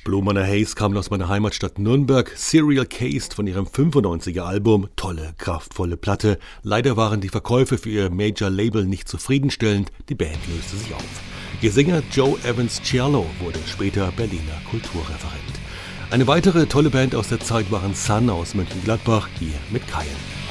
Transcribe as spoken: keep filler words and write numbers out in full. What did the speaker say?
Blue Manor Haze kamen aus meiner Heimatstadt Nürnberg, Serial Cased von ihrem fünfundneunziger Album, tolle, kraftvolle Platte. Leider waren die Verkäufe für ihr Major-Label nicht zufriedenstellend, die Band löste sich auf. Ihr Sänger Joe Evans-Ciarlo wurde später Berliner Kulturreferent. Eine weitere tolle Band aus der Zeit waren Sun aus Mönchengladbach, hier mit Kaien.